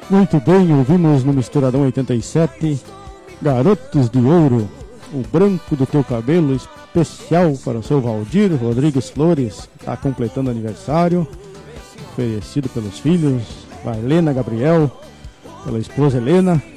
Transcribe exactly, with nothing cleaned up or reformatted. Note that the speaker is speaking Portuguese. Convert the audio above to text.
Muito bem, ouvimos no Misturadão oitenta e sete Garotos de Ouro, o branco do teu cabelo, especial para o seu Valdir Rodrigues Flores, que está completando aniversário, oferecido pelos filhos, a Helena Gabriel, pela esposa Helena,